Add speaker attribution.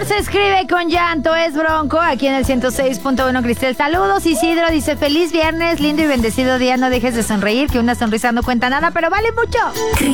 Speaker 1: amor se escribe con llanto, es Bronco, aquí en el 106.1. Cristel, saludos. Isidro dice, feliz viernes, lindo y bendecido día, no dejes de sonreír, que una sonrisa no cuenta nada, pero vale mucho.